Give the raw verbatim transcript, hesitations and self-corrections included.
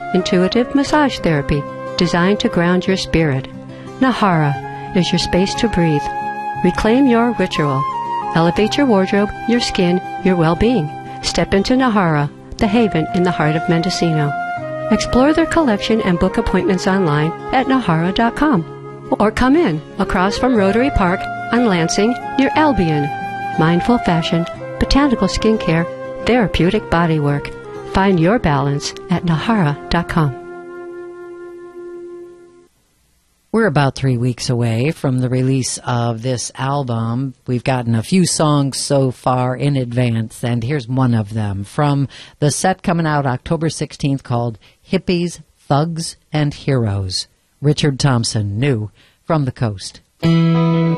intuitive massage therapy designed to ground your spirit. Nahara is your space to breathe. Reclaim your ritual. Elevate your wardrobe, your skin, your well-being. Step into Nahara, the haven in the heart of Mendocino. Explore their collection and book appointments online at nahara dot com. Or come in across from Rotary Park on Lansing near Albion. Mindful fashion, botanical skincare, therapeutic bodywork. Find your balance at nahara dot com. We're about three weeks away from the release of this album. We've gotten a few songs so far in advance, and here's one of them from the set coming out October sixteenth called Hippies, Thugs, and Heroes. Richard Thompson, new from the coast.